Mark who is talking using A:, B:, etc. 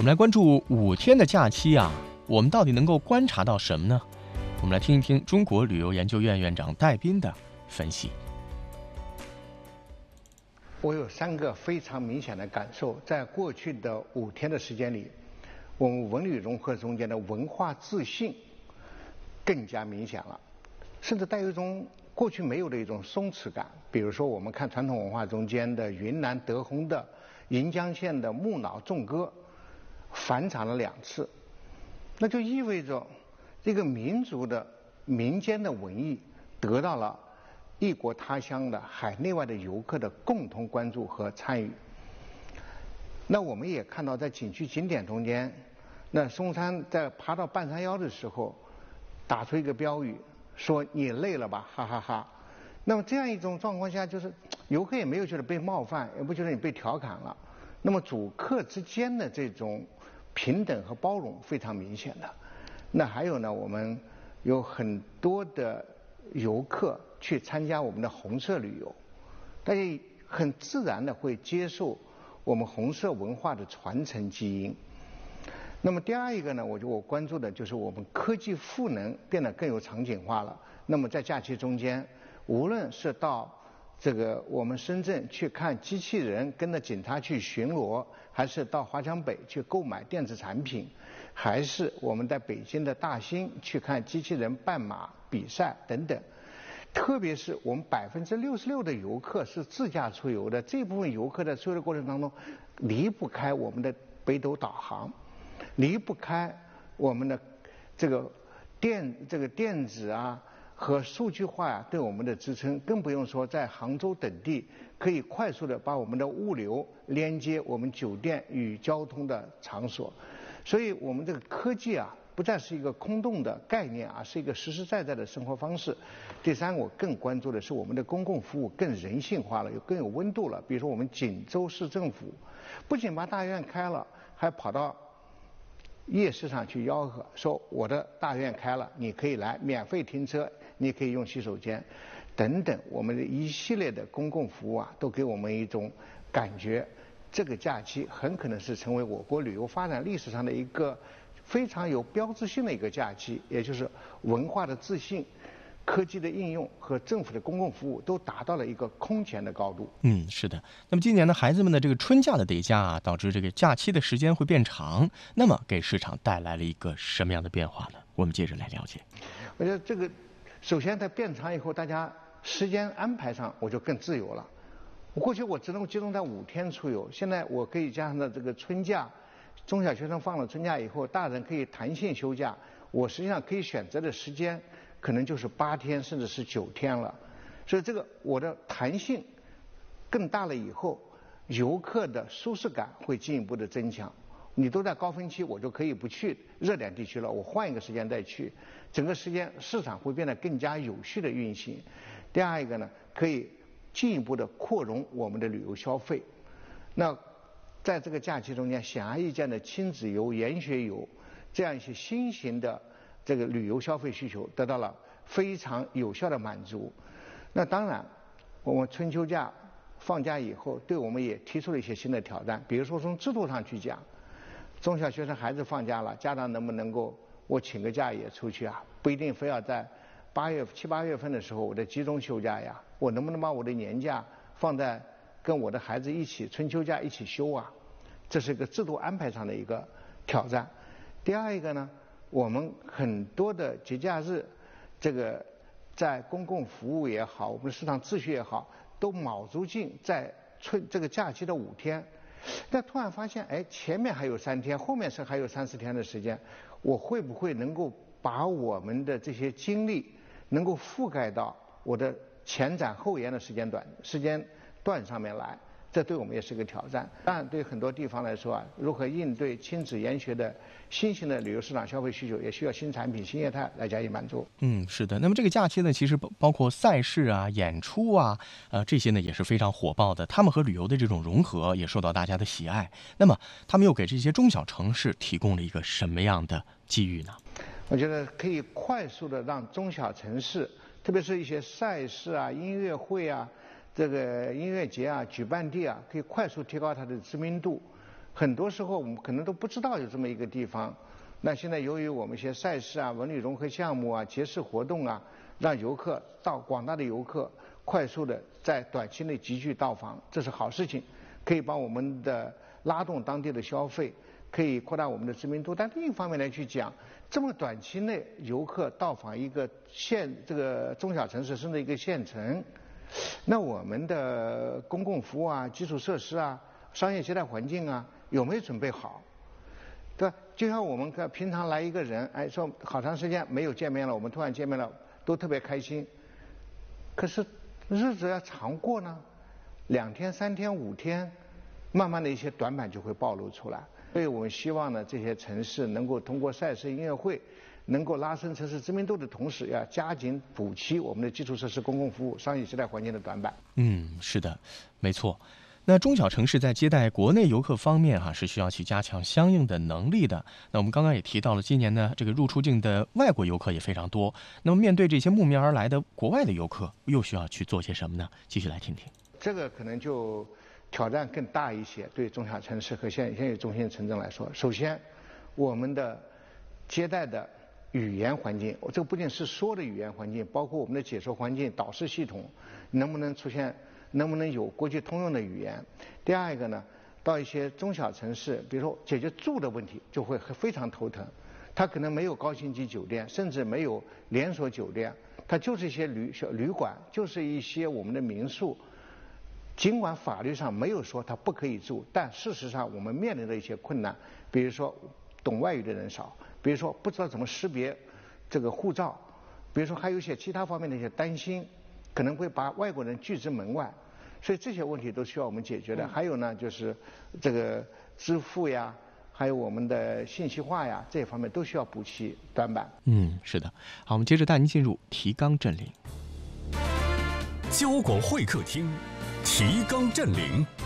A: 我们来关注5天的假期啊，我们到底能够观察到什么呢？我们来听一听中国旅游研究院院长戴斌的分析。
B: 我有3个非常明显的感受，在过去的5天的时间里，我们文旅融合中间的文化自信更加明显了，甚至带有一种过去没有的一种松弛感。比如说，我们看传统文化中间的云南德宏的盈江县的木脑众歌返场了2次，那就意味着这个民族的民间的文艺得到了异国他乡的海内外的游客的共同关注和参与。那我们也看到，在景区景点中间，那松山在爬到半山腰的时候，打出一个标语，说“你累了吧，哈哈哈”。那么这样一种状况下，就是游客也没有觉得被冒犯，也不觉得你被调侃了。那么主客之间的这种平等和包容非常明显的。那还有呢，我们有很多的游客去参加我们的红色旅游，大家很自然的会接受我们红色文化的传承基因。那么第二一个呢，我关注的就是我们科技赋能变得更有场景化了。那么在假期中间，无论是到这个我们深圳去看机器人跟着警察去巡逻，还是到华强北去购买电子产品，还是我们在北京的大兴去看机器人半马比赛等等，特别是我们66%的游客是自驾出游的，这部分游客在出游的过程当中离不开我们的北斗导航，离不开我们的这个电子啊和数据化呀对我们的支撑，更不用说在杭州等地可以快速的把我们的物流连接我们酒店与交通的场所。所以我们这个科技啊不再是一个空洞的概念啊，是一个实实在在的生活方式。第3，我更关注的是我们的公共服务更人性化了，更有温度了。比如说我们锦州市政府不仅把大院开了，还跑到夜市上去吆喝，说我的大院开了，你可以来免费停车，你可以用洗手间等等。我们的一系列的公共服务啊，都给我们一种感觉，这个假期很可能是成为我国旅游发展历史上的一个非常有标志性的一个假期，也就是文化的自信、科技的应用和政府的公共服务都达到了一个空前的高度。
A: 是的。那么今年呢，孩子们的这个春假的叠加啊，导致这个假期的时间会变长，那么给市场带来了一个什么样的变化呢？我们接着来了解。
B: 我觉得这个首先在变长以后，大家时间安排上我就更自由了。过去我只能集中在5天出游，现在我可以加上的这个春假，中小学生放了春假以后，大人可以弹性休假，我实际上可以选择的时间可能就是8天甚至是9天了。所以这个我的弹性更大了以后，游客的舒适感会进一步的增强。你都在高峰期，我就可以不去热点地区了，我换一个时间再去，整个时间市场会变得更加有序的运行。第二一个呢，可以进一步的扩容我们的旅游消费。那在这个假期中间，显而易见的亲子游、研学游这样一些新型的这个旅游消费需求得到了非常有效的满足。那当然，我们春秋假放假以后，对我们也提出了一些新的挑战。比如说从制度上去讲，中小学生孩子放假了，家长能不能够我请个假也出去啊？不一定非要在7、8月份的时候我的集中休假呀，我能不能把我的年假放在跟我的孩子一起春秋假一起休啊？这是一个制度安排上的一个挑战。第二一个呢，我们很多的节假日，这个在公共服务也好，我们的市场秩序也好，都卯足劲在这个假期的5天。但突然发现，前面还有3天，后面是还有3、4天的时间，我会不会能够把我们的这些精力能够覆盖到我的前展后延的时间段上面来？这对我们也是个挑战。当然，对很多地方来说啊，如何应对亲子研学的新型的旅游市场消费需求，也需要新产品、新业态来加以满足。
A: 是的。那么这个假期呢，其实包括赛事啊、演出啊，这些呢也是非常火爆的。他们和旅游的这种融合也受到大家的喜爱。那么他们又给这些中小城市提供了一个什么样的机遇呢？
B: 我觉得可以快速的让中小城市，特别是一些赛事啊、音乐会啊、这个音乐节啊、举办地啊，可以快速提高它的知名度， 很多时候我们可能都不知道有这么一个地方。那现在由于我们一些赛事啊、文旅融合项目啊、节式活动啊，让广大的游客快速的在短期内集聚到访，这是好事情，可以帮我们的拉动当地的消费，可以扩大我们的知名度。但另一方面来去讲，这么短期内游客到访一个这个中小城市甚至一个县城，那我们的公共服务啊、基础设施啊、商业接待环境啊，有没有准备好？对吧？就像我们平常来一个人，哎，说好长时间没有见面了，我们突然见面了，都特别开心。可是日子要长过呢，2天、3天、5天，慢慢的一些短板就会暴露出来。所以我们希望呢，这些城市能够通过赛事音乐会，能够拉升城市知名度的同时，要加紧补齐我们的基础设施、公共服务、商业接待环境的短板。
A: 是的，没错。那中小城市在接待国内游客方面是需要去加强相应的能力的。那我们刚刚也提到了，今年呢这个入出境的外国游客也非常多。那么面对这些慕名而来的国外的游客，又需要去做些什么呢？继续来听听。
B: 这个可能就挑战更大一些，对中小城市和县域中心城镇来说。首先，我们的接待的语言环境，这个不仅是说的语言环境，包括我们的解说环境、导师系统，能不能有国际通用的语言？第二一个呢，到一些中小城市，比如说解决住的问题，就会非常头疼。它可能没有高星级酒店，甚至没有连锁酒店，它就是一些旅馆，就是一些我们的民宿。尽管法律上没有说它不可以住，但事实上我们面临的一些困难，比如说懂外语的人少，比如说不知道怎么识别这个护照，比如说还有一些其他方面的一些担心，可能会把外国人拒之门外。所以这些问题都需要我们解决的。还有呢，就是这个支付呀，还有我们的信息化呀，这方面都需要补齐短板。
A: 是的。好，我们接着带您进入提纲镇岭。
C: 交广会客厅，提纲镇岭。